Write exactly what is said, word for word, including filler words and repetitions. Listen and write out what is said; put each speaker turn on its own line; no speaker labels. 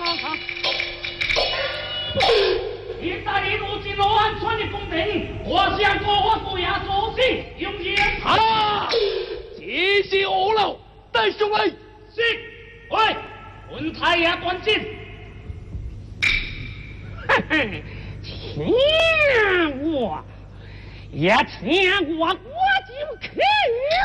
现在你如今罗安川的宫廷，我想过我不要做事，用也
啊！这是我喽，带上来。
是，喂，文太爷关进。嘿嘿，请我，也请我，我就去。